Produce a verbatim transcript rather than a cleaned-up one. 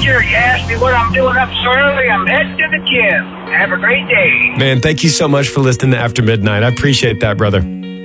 Roger. You asked me what I'm doing up so early. I'm heading to the gym. Have a great day. Man, thank you so much for listening to After Midnight. I appreciate that, brother.